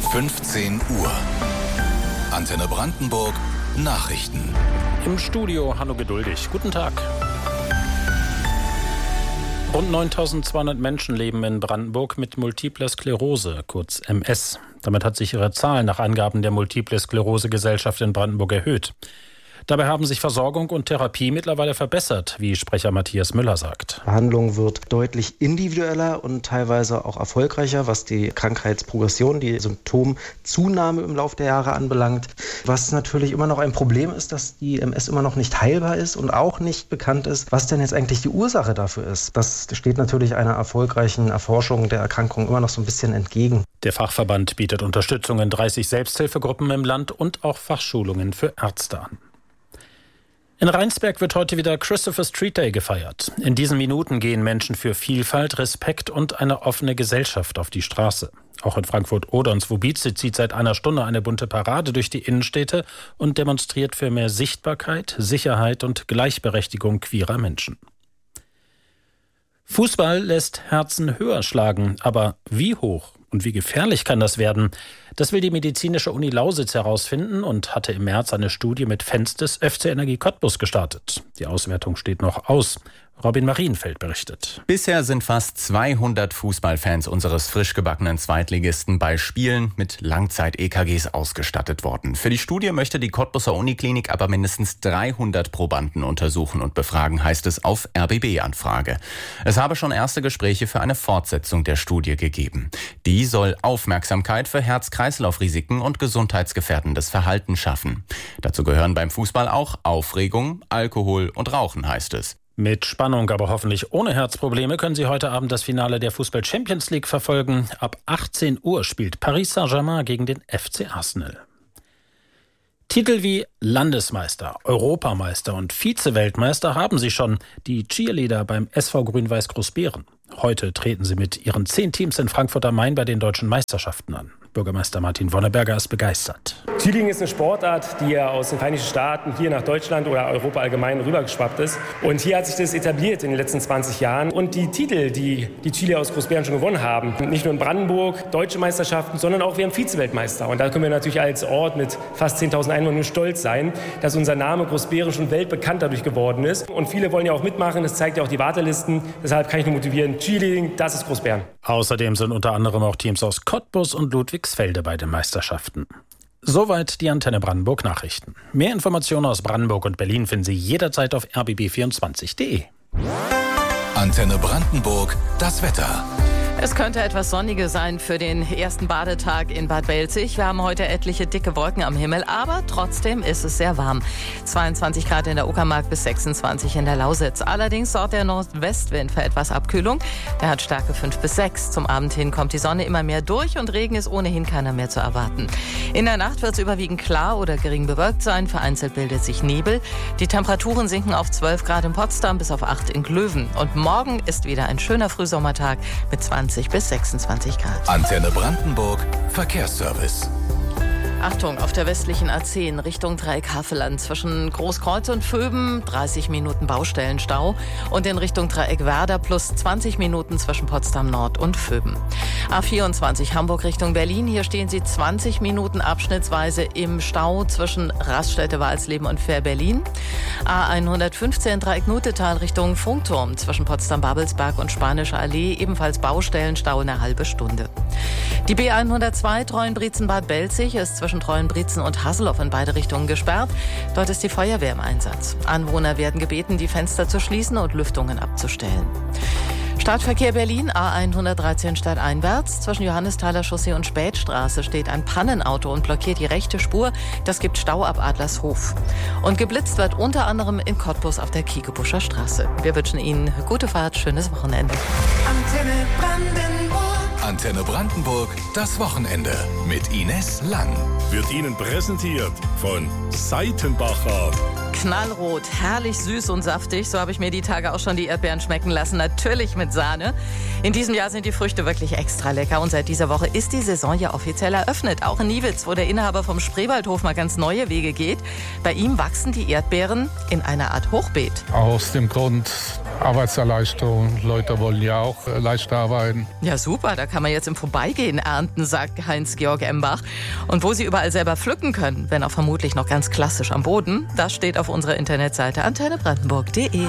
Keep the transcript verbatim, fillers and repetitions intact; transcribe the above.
fünfzehn Uhr. Antenne Brandenburg Nachrichten. Im Studio Hanno Geduldig. Guten Tag. Rund neuntausendzweihundert Menschen leben in Brandenburg mit Multipler Sklerose, kurz M S. Damit hat sich ihre Zahl nach Angaben der Multiple Sklerose Gesellschaft in Brandenburg erhöht. Dabei haben sich Versorgung und Therapie mittlerweile verbessert, wie Sprecher Matthias Müller sagt. Behandlung wird deutlich individueller und teilweise auch erfolgreicher, was die Krankheitsprogression, die Symptomzunahme im Laufe der Jahre anbelangt. Was natürlich immer noch ein Problem ist, dass die M S immer noch nicht heilbar ist und auch nicht bekannt ist, was denn jetzt eigentlich die Ursache dafür ist. Das steht natürlich einer erfolgreichen Erforschung der Erkrankung immer noch so ein bisschen entgegen. Der Fachverband bietet Unterstützung in dreißig Selbsthilfegruppen im Land und auch Fachschulungen für Ärzte an. In Rheinsberg wird heute wieder Christopher Street Day gefeiert. In diesen Minuten gehen Menschen für Vielfalt, Respekt und eine offene Gesellschaft auf die Straße. Auch in Frankfurt-Oder und Swobice zieht seit einer Stunde eine bunte Parade durch die Innenstädte und demonstriert für mehr Sichtbarkeit, Sicherheit und Gleichberechtigung queerer Menschen. Fußball lässt Herzen höher schlagen, aber wie hoch und wie gefährlich kann das werden? Das will die Medizinische Uni Lausitz herausfinden und hatte im März eine Studie mit Fans des F C Energie Cottbus gestartet. Die Auswertung steht noch aus. Robin Marienfeld berichtet. Bisher sind fast zweihundert Fußballfans unseres frisch gebackenen Zweitligisten bei Spielen mit Langzeit-E K Gs ausgestattet worden. Für die Studie möchte die Cottbuser Uniklinik aber mindestens dreihundert Probanden untersuchen und befragen, heißt es auf R B B-Anfrage. Es habe schon erste Gespräche für eine Fortsetzung der Studie gegeben. Die soll Aufmerksamkeit für Herz-Kreislauf-Risiken und gesundheitsgefährdendes Verhalten schaffen. Dazu gehören beim Fußball auch Aufregung, Alkohol und Rauchen, heißt es. Mit Spannung, aber hoffentlich ohne Herzprobleme können Sie heute Abend das Finale der Fußball-Champions League verfolgen. Ab achtzehn Uhr spielt Paris Saint-Germain gegen den F C Arsenal. Titel wie Landesmeister, Europameister und Vize-Weltmeister haben sie schon, die Cheerleader beim S V Grün-Weiß Großbeeren. Heute treten sie mit ihren zehn Teams in Frankfurt am Main bei den deutschen Meisterschaften an. Bürgermeister Martin Wonneberger ist begeistert. Cheerleading ist eine Sportart, die ja aus den Vereinigten Staaten hier nach Deutschland oder Europa allgemein rübergeschwappt ist. Und hier hat sich das etabliert in den letzten zwanzig Jahren. Und die Titel, die die Cheerleader aus Großbeeren schon gewonnen haben, nicht nur in Brandenburg, deutsche Meisterschaften, sondern auch wir haben Vize-Weltmeister. Und da können wir natürlich als Ort mit fast zehntausend Einwohnern stolz sein, dass unser Name Großbeeren schon weltbekannt dadurch geworden ist. Und viele wollen ja auch mitmachen, das zeigt ja auch die Wartelisten. Deshalb kann ich nur motivieren, Cheerleading, das ist Großbeeren. Außerdem sind unter anderem auch Teams aus Cottbus und Ludwigsfelde bei den Meisterschaften. Soweit die Antenne Brandenburg Nachrichten. Mehr Informationen aus Brandenburg und Berlin finden Sie jederzeit auf r b b vierundzwanzig punkt d e. Antenne Brandenburg, das Wetter. Es könnte etwas sonniger sein für den ersten Badetag in Bad Belzig. Wir haben heute etliche dicke Wolken am Himmel, aber trotzdem ist es sehr warm. zweiundzwanzig Grad in der Uckermark bis sechsundzwanzig in der Lausitz. Allerdings sorgt der Nordwestwind für etwas Abkühlung. Der hat Stärke fünf bis sechs. Zum Abend hin kommt die Sonne immer mehr durch und Regen ist ohnehin keiner mehr zu erwarten. In der Nacht wird es überwiegend klar oder gering bewölkt sein. Vereinzelt bildet sich Nebel. Die Temperaturen sinken auf zwölf Grad in Potsdam bis auf acht in Glöwen. Und morgen ist wieder ein schöner Frühsommertag mit zwanzig bis sechsundzwanzig Grad. Antenne Brandenburg, Verkehrsservice. Achtung, auf der westlichen A zehn Richtung Dreieck Havelland zwischen Großkreuz und Vöben dreißig Minuten Baustellenstau und in Richtung Dreieck Werder plus zwanzig Minuten zwischen Potsdam Nord und Vöben. A vierundzwanzig Hamburg Richtung Berlin, hier stehen Sie zwanzig Minuten abschnittsweise im Stau zwischen Raststätte Walsleben und Fähr-Berlin. A hundertfünfzehn Dreieck Nutetal Richtung Funkturm zwischen Potsdam-Babelsberg und Spanische Allee, ebenfalls Baustellenstau eine halbe Stunde. Die B hundertzwei Treuenbrietzen-Bad Belzig ist zwischen Treuenbrietzen und Hasselhoff in beide Richtungen gesperrt. Dort ist die Feuerwehr im Einsatz. Anwohner werden gebeten, die Fenster zu schließen und Lüftungen abzustellen. Stadtverkehr Berlin, A hundertdreizehn stadteinwärts. Zwischen Johannesthaler Chaussee und Spätstraße steht ein Pannenauto und blockiert die rechte Spur. Das gibt Stau ab Adlershof. Und geblitzt wird unter anderem in Cottbus auf der Kiekebuescher Straße. Wir wünschen Ihnen gute Fahrt, schönes Wochenende. Antenne Brandenburg. Antenne Brandenburg, das Wochenende mit Ines Lang. Wird Ihnen präsentiert von Seitenbacher. Knallrot, herrlich süß und saftig. So habe ich mir die Tage auch schon die Erdbeeren schmecken lassen. Natürlich mit Sahne. In diesem Jahr sind die Früchte wirklich extra lecker. Und seit dieser Woche ist die Saison ja offiziell eröffnet. Auch in Niewitz, wo der Inhaber vom Spreewaldhof mal ganz neue Wege geht. Bei ihm wachsen die Erdbeeren in einer Art Hochbeet. Aus dem Grund, Arbeitserleichterung. Leute wollen ja auch äh, leicht arbeiten. Ja, super, da kann man jetzt im Vorbeigehen ernten, sagt Heinz-Georg Embach. Und wo Sie überall selber pflücken können, wenn auch vermutlich noch ganz klassisch am Boden, das steht auf unserer Internetseite antenne brandenburg punkt de.